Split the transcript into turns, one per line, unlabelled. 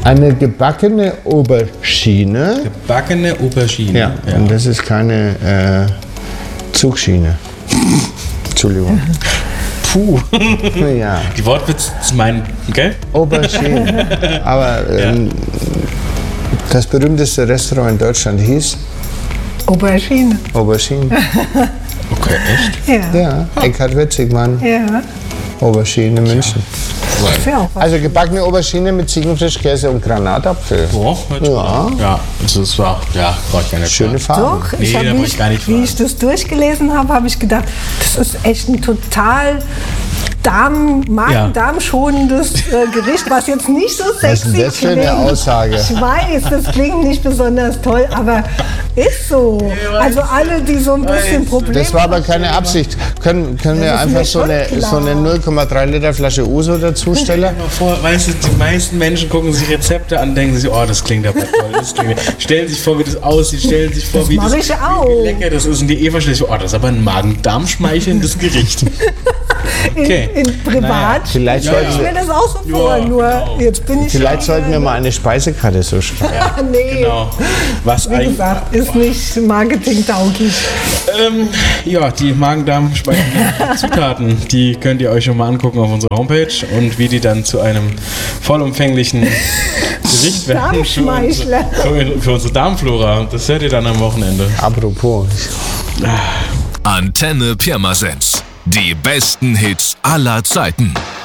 Eine gebackene Aubergine.
Gebackene Aubergine.
Ja, und das ist keine Zugschiene. Entschuldigung.
Puh.
Ja.
Die Wortwitze meinen, gell?
Aubergine. Aber das berühmteste Restaurant in Deutschland hieß?
Aubergine.
Aubergine.
Okay, echt?
Ja, Eckhard Wetzigmann.
Ja.
Aubergine München.
Das wäre auch was.
Also gebackene Aubergine mit Ziegenfrischkäse und Granatapfel.
Ja, das war, brauche ich gar nicht.
Schöne Farbe.
Doch,
Nee, da wollte ich gar nicht
wie
fragen.
ich das durchgelesen habe, habe ich gedacht, das ist echt ein total magen-darm-schonendes Gericht, was jetzt nicht so sexy
Was ist denn das für eine
klingt.
Aussage?
Ich weiß, das klingt nicht besonders toll, aber ist so. Also alle, die so ein bisschen Probleme
Das war aber keine Absicht. Können wir
ist
einfach
mir
so eine
schon klar.
0,3 Liter Flasche Uso dazustellen?
Weißt du, die meisten Menschen gucken sich Rezepte an, denken sich, oh, das klingt aber toll. Stellen sich vor, wie das aussieht, stellen sich vor,
Das
wie
mach ich auch.
wie lecker das ist. Und die Eva stellt sich vor, oh, das ist aber ein magen-darm-schmeichelndes Gericht. Okay.
in privat.
Vielleicht
Ich stelle das auch so vor,
Ja,
nur
genau.
jetzt bin ich
Vielleicht
schon
sollten wir mal eine Speisekarte so schreiben.
nee,
Genau. Was
wie
eigentlich.
gesagt, ist nicht marketingtauglich.
Ja, die Magen-Darm-speichelnden Zutaten, die könnt ihr euch schon mal angucken auf unserer Homepage und wie die dann zu einem vollumfänglichen Gericht werden
Darmschmeichler.
für unsere Darmflora. Das hört ihr dann am Wochenende.
Apropos.
Antenne Pirmasens. Die besten Hits aller Zeiten.